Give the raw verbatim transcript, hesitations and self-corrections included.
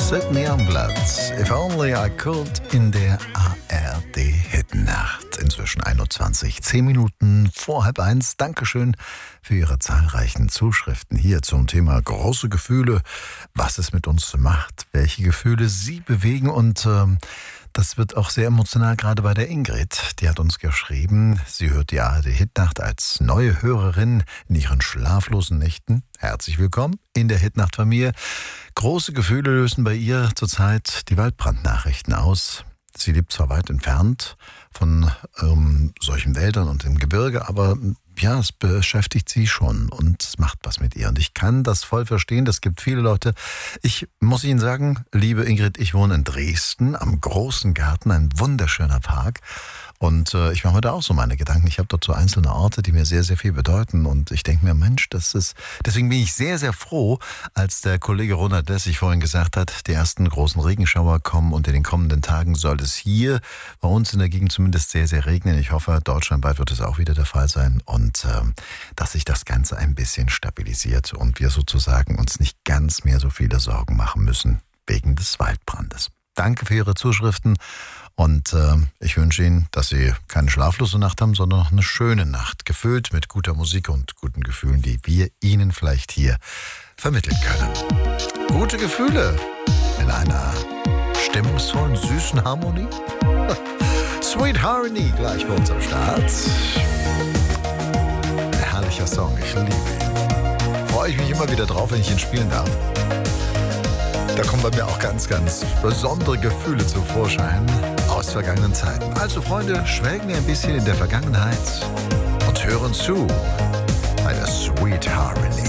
Sydney Youngblood, If Only I Could in der A R D-Hitnacht. Inzwischen einundzwanzig, zehn Minuten vor halb eins. Dankeschön für Ihre zahlreichen Zuschriften hier zum Thema große Gefühle, was es mit uns macht, welche Gefühle Sie bewegen und ähm, das wird auch sehr emotional, gerade bei der Ingrid. Die hat uns geschrieben, sie hört die A R D-Hitnacht als neue Hörerin in ihren schlaflosen Nächten. Herzlich willkommen in der Hitnacht-Familie. Große Gefühle lösen bei ihr zurzeit die Waldbrandnachrichten aus. Sie lebt zwar weit entfernt von ähm, solchen Wäldern und dem Gebirge, aber ja, es beschäftigt sie schon und es macht was mit ihr. Und ich kann das voll verstehen, das gibt viele Leute. Ich muss Ihnen sagen, liebe Ingrid, ich wohne in Dresden am Großen Garten, ein wunderschöner Park. Und äh, ich mache mir da auch so meine Gedanken. Ich habe dort so einzelne Orte, die mir sehr, sehr viel bedeuten. Und ich denke mir, Mensch, das ist... Deswegen bin ich sehr, sehr froh, als der Kollege Ronald Lessig vorhin gesagt hat, die ersten großen Regenschauer kommen und in den kommenden Tagen soll es hier bei uns in der Gegend zumindest sehr, sehr regnen. Ich hoffe, deutschlandweit wird es auch wieder der Fall sein. Und äh, dass sich das Ganze ein bisschen stabilisiert und wir sozusagen uns nicht ganz mehr so viele Sorgen machen müssen wegen des Waldbrandes. Danke für Ihre Zuschriften. Und äh, ich wünsche Ihnen, dass Sie keine schlaflose Nacht haben, sondern noch eine schöne Nacht, gefüllt mit guter Musik und guten Gefühlen, die wir Ihnen vielleicht hier vermitteln können. Gute Gefühle in einer stimmungsvollen, süßen Harmonie. Sweet Harmony gleich bei uns am Start. Ein herrlicher Song, ich liebe ihn. Freue ich mich immer wieder drauf, wenn ich ihn spielen darf. Da kommen bei mir auch ganz, ganz besondere Gefühle zum Vorschein aus vergangenen Zeiten. Also Freunde, schwelgen wir ein bisschen in der Vergangenheit und hören zu bei der Sweet Harmony.